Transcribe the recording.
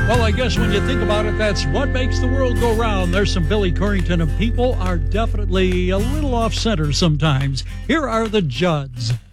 Well, I guess when you think about it, that's what makes the world go round. There's some Billy Currington, and people are definitely a little off center sometimes. Here are the Judds.